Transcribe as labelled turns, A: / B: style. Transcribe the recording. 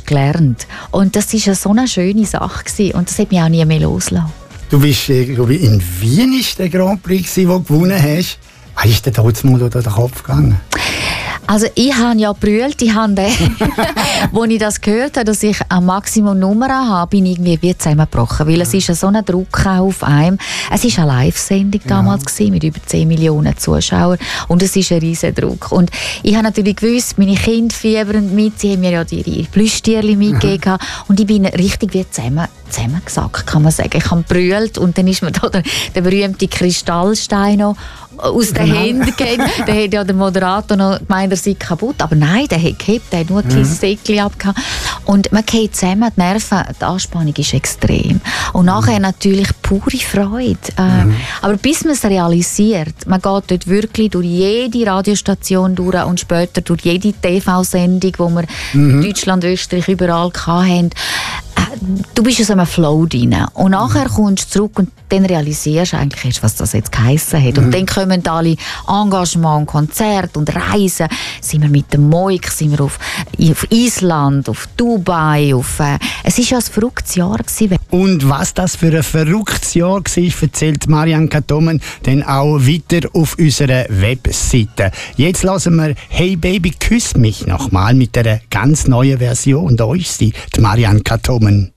A: gelernt. Und das war so eine schöne Sache gewesen. Und das hat mich auch nie mehr losgelassen.
B: Du bist, glaube ich, in Wien ist der Grand Prix, den du gewonnen hast. Was ist denn da jetzt mal durch den Kopf gegangen?
A: Also ich habe ja gebrüllt, als ich das gehört habe, dass ich ein Maximum Nummer habe, bin ich irgendwie wie zusammengebrochen, weil es ist ja so ein Druck auf einem. Es war eine Live-Sendung damals gewesen, mit über 10 Millionen Zuschauern und es ist ein riesen Druck. Und ich habe natürlich gewusst, meine Kinder fiebern mit, sie haben mir ja ihre Plüschtierchen mitgegeben und ich bin richtig wie zusammengesackt, kann man sagen. Ich habe gebrüllt und dann ist mir da der berühmte Kristallstein noch aus den Händen gegeben. Da hat ja der Moderator noch gemeint, er sei kaputt. Aber nein, der hat gekippt, der hat nur ein kleines Säckchen abgehauen. Und man geht zusammen, die Nerven, die Anspannung ist extrem. Und nachher natürlich pure Freude. Aber bis man es realisiert, man geht dort wirklich durch jede Radiostation durch und später durch jede TV-Sendung, die wir in Deutschland, Österreich überall hatten. Du bist in so einem Flow drin. Und nachher kommst du zurück und dann realisierst du eigentlich erst, was das jetzt geheissen hat. Und dann kommen alle Engagement, Konzerte und Reisen. Sind wir mit dem Moik, sind wir auf Island, auf Dubai. Es war ja ein verrücktes Jahr gewesen.
B: Und was das für ein verrücktes Jahr war, erzählt Marianne Kattomen dann auch weiter auf unserer Webseite. Jetzt hören wir «Hey Baby, küss mich» nochmal mit einer ganz neuen Version. Da ist sie, die Marianne Kattomen.